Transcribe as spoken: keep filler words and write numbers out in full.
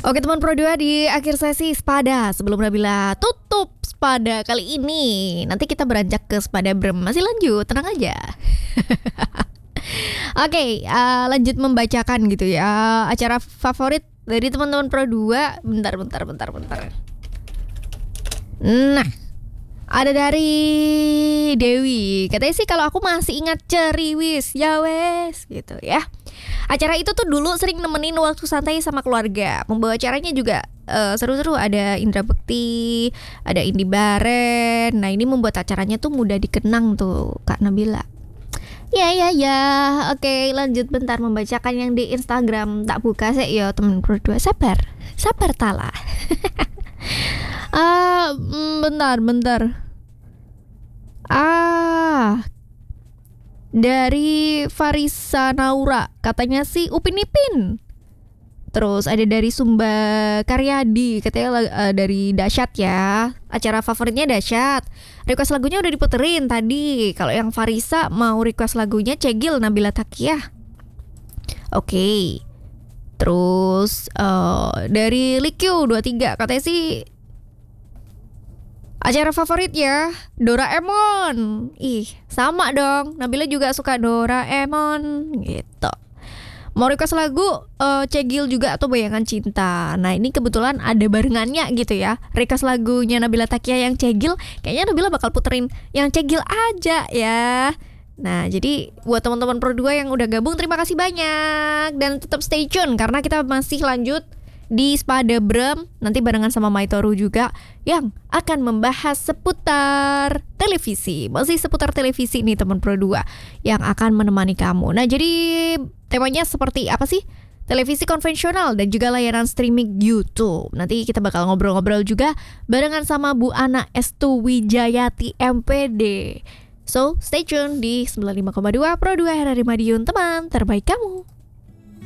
Oke teman Pro dua, di akhir sesi Spada, sebelum Nabila tutup Spada kali ini, nanti kita beranjak ke Spada Brem. Masih lanjut, tenang aja. Oke, uh, lanjut membacakan gitu ya acara favorit dari teman-teman Pro dua. Bentar, bentar, bentar, bentar. Nah, ada dari Dewi. Katanya sih kalau aku masih ingat ceriwis, ya wes gitu ya. Acara itu tuh dulu sering nemenin waktu santai sama keluarga. Membawa acaranya juga uh, seru-seru. Ada Indra Bekti, ada Indi Baren. Nah ini membuat acaranya tuh mudah dikenang tuh Kak Nabila. Ya ya ya. Oke lanjut bentar membacakan yang di Instagram. Tak buka sih ya temen berdua. Sabar, sabar tala. Ah, bentar bentar. Ah, dari Farisa Naura, katanya sih Upin Ipin. Terus ada dari Sumba Karyadi, katanya uh, dari Dahsyat ya. Acara favoritnya Dahsyat. Request lagunya udah diputerin tadi. Kalau yang Farisa mau request lagunya Cegil Nabila Takiyah. Oke. Okay. Terus uh, dari Likyu dua puluh tiga, katanya sih acara favorit ya Doraemon. Ih sama dong, Nabila juga suka Doraemon gitu. Mau request lagu uh, Cegil juga atau Bayangan Cinta. Nah ini kebetulan ada barengannya gitu ya. Request lagunya Nabila Takiyah yang Cegil, kayaknya Nabila bakal puterin yang Cegil aja ya. Nah jadi buat teman-teman Pro dua yang udah gabung, terima kasih banyak. Dan tetap stay tune karena kita masih lanjut di Spada Brem, nanti barengan sama Maitoru juga yang akan membahas seputar televisi. Masih seputar televisi nih teman Pro dua yang akan menemani kamu. Nah jadi temanya seperti apa sih? Televisi konvensional dan juga layanan streaming YouTube. Nanti kita bakal ngobrol-ngobrol juga barengan sama Bu Ana Estu Wijayati M P D. So stay tune di sembilan puluh lima koma dua Pro dua R R I Madiun, teman terbaik kamu.